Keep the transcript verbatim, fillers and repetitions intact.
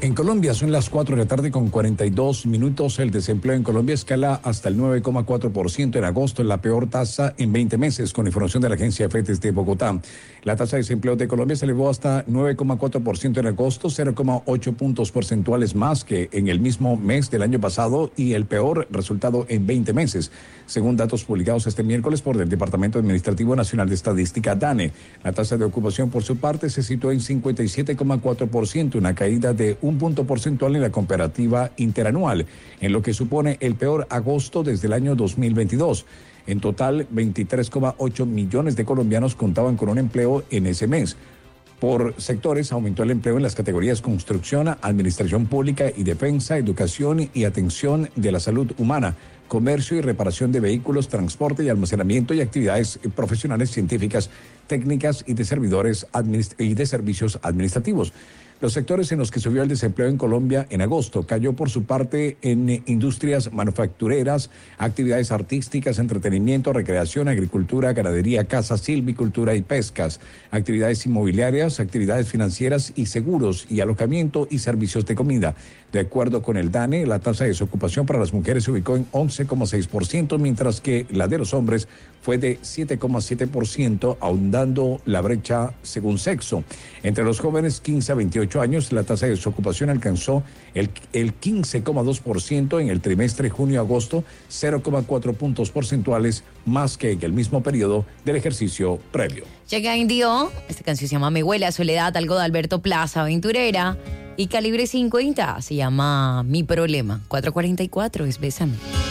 En Colombia son las cuatro de la tarde con cuarenta y dos minutos. El desempleo en Colombia escala hasta el nueve coma cuatro por ciento en agosto, la peor tasa en veinte meses, con información de la agencia FETES de Bogotá. La tasa de desempleo de Colombia se elevó hasta nueve coma cuatro por ciento en agosto, cero coma ocho puntos porcentuales más que en el mismo mes del año pasado y el peor resultado en veinte meses, según datos publicados este miércoles por el Departamento Administrativo Nacional de Estadística, DANE. La tasa de ocupación, por su parte, se situó en cincuenta y siete coma cuatro por ciento, una caída de un punto porcentual en la comparativa interanual, en lo que supone el peor agosto desde el año dos mil veintidós. En total, veintitrés coma ocho millones de colombianos contaban con un empleo en ese mes. Por sectores, aumentó el empleo en las categorías construcción, administración pública y defensa, educación y atención de la salud humana, comercio y reparación de vehículos, transporte y almacenamiento y actividades profesionales, científicas, técnicas y de servidores administ- y de servicios administrativos. Los sectores en los que subió el desempleo en Colombia en agosto cayó por su parte en industrias manufactureras, actividades artísticas, entretenimiento, recreación, agricultura, ganadería, caza, silvicultura y pescas, actividades inmobiliarias, actividades financieras y seguros y alojamiento y servicios de comida. De acuerdo con el DANE, la tasa de desocupación para las mujeres se ubicó en once coma seis por ciento, mientras que la de los hombres fue de siete coma siete por ciento, ahondando la brecha según sexo. Entre los jóvenes quince a veintiocho años, la tasa de desocupación alcanzó el, el quince coma dos por ciento en el trimestre junio-agosto, cero coma cuatro puntos porcentuales más que en el mismo periodo del ejercicio previo. Llega Indio, esta canción se llama Me huele a soledad, algo de Alberto Plaza, aventurera, y Calibre cincuenta se llama Mi problema. cuatro cuarenta y cuatro es Bésame.